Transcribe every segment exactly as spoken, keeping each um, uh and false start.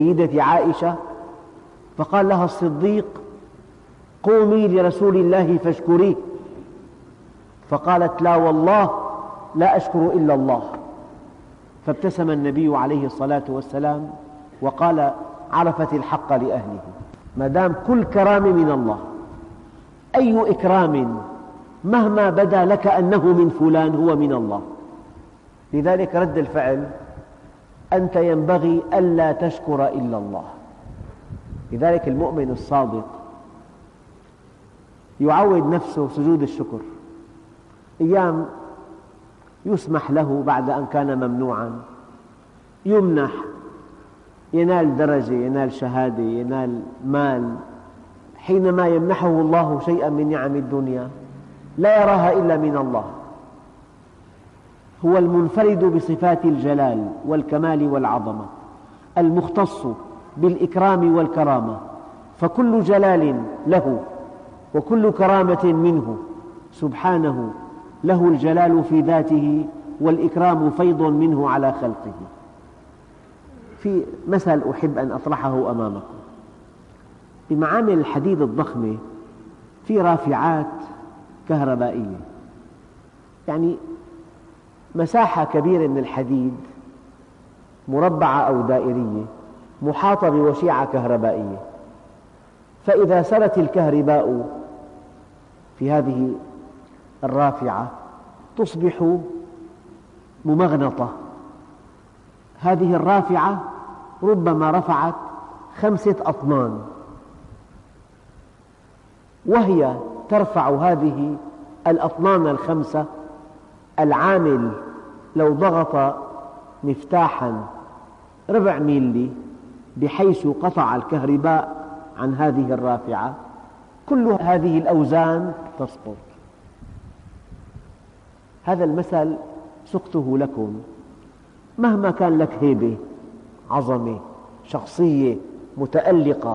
سيدتي عائشة، فقال لها الصديق: قومي لرسول الله فاشكريه. فقالت: لا والله لا أشكر إلا الله. فابتسم النبي عليه الصلاة والسلام وقال: عرفت الحق لأهله. ما دام كل كرامة من الله، أي إكرام مهما بدا لك أنه من فلان هو من الله. لذلك رد الفعل: أنت ينبغي ألا تشكر إلا الله. لذلك المؤمن الصادق يعود نفسه سجود الشكر. أيام يسمح له بعد أن كان ممنوعا، يمنح، ينال درجة، ينال شهادة، ينال مال. حينما يمنحه الله شيئا من نعم الدنيا لا يراها إلا من الله. هو المنفرد بصفات الجلال والكمال والعظمة، المختص بالإكرام والكرامة، فكل جلال له وكل كرامة منه سبحانه. له الجلال في ذاته والإكرام فيض منه على خلقه. في مثل أحب أن أطرحه أمامكم. بمعامل الحديد الضخمة في رافعات كهربائية، يعني مساحة كبيرة من الحديد مربعة أو دائرية محاطة بوشيعة كهربائية، فإذا سرت الكهرباء في هذه الرافعة تصبح ممغنطة. هذه الرافعة ربما رفعت خمسة أطنان، وهي ترفع هذه الأطنان الخمسة، العامل لو ضغط مفتاحا ربع ميلي بحيث قطع الكهرباء عن هذه الرافعة، كل هذه الأوزان تسقط. هذا المثل سقته لكم. مهما كان لك هيبة، عظمة، شخصية متألقة،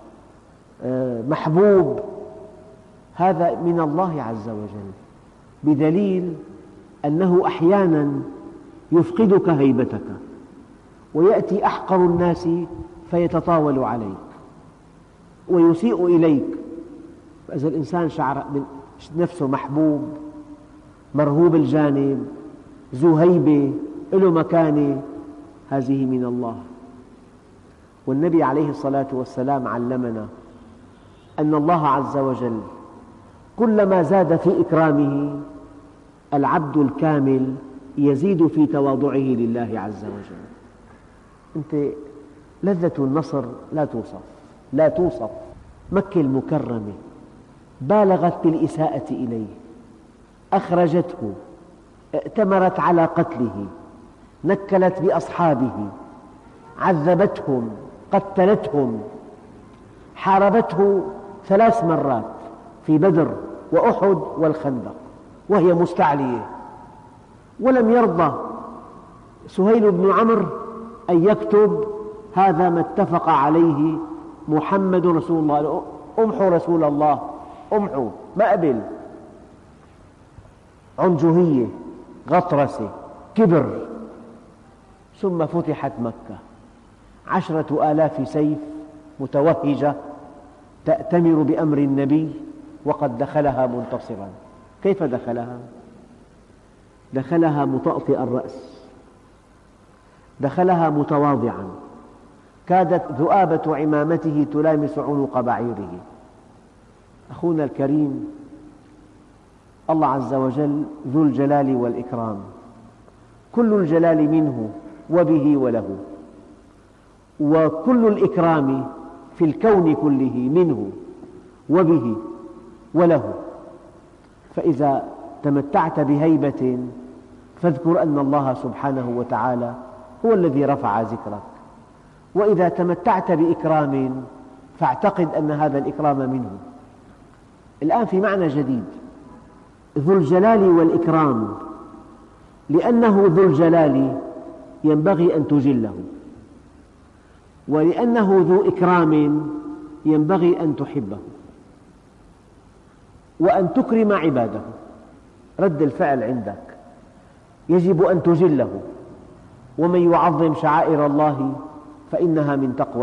محبوب، هذا من الله عز وجل، بدليل أنه أحيانا يفقدك هيبتك ويأتي أحقر الناس فيتطاول عليك ويسيء إليك. فإذا الإنسان شعر نفسه محبوب، مرهوب الجانب، ذو هيبة، له مكانة، هذه من الله. والنبي عليه الصلاة والسلام علمنا أن الله عز وجل كلما زاد في إكرامه العبد الكامل يزيد في تواضعه لله عز وجل. أنت لذة النصر لا توصف، لا توصف. مكة المكرمة بالغت بالإساءة إليه، أخرجته، ائتمرت على قتله، نكلت بأصحابه، عذبتهم، قتلتهم، حاربته ثلاث مرات في بدر وأحد والخندق وهي مستعلية، ولم يرضى سهيل بن عمرو أن يكتب: هذا ما اتفق عليه محمد رسول الله. امحوا رسول الله، امحوا، ما قبل. عنجهية، غطرسة، كبر. ثم فتحت مكة، عشرة آلاف سيف متوهجة تأتمر بأمر النبي، وقد دخلها منتصرا. كيف دخلها؟ دخلها مطأطئ الرأس، دخلها متواضعا، كادت ذؤابة عمامته تلامس عنق بعيره. أخونا الكريم، الله عز وجل ذو الجلال والإكرام، كل الجلال منه وبه وله، وكل الإكرام في الكون كله منه وبه وله. فإذا تمتعت بهيبة فاذكر أن الله سبحانه وتعالى هو الذي رفع ذكرك، وإذا تمتعت بإكرام فاعتقد أن هذا الإكرام منه. الآن في معنى جديد: ذو الجلال والإكرام، لأنه ذو الجلال ينبغي أن تجله، ولأنه ذو إكرام ينبغي أن تحبه وأن تكرم عباده. رد الفعل عندك يجب أن تجله، ومن يعظم شعائر الله فإنها من تقوى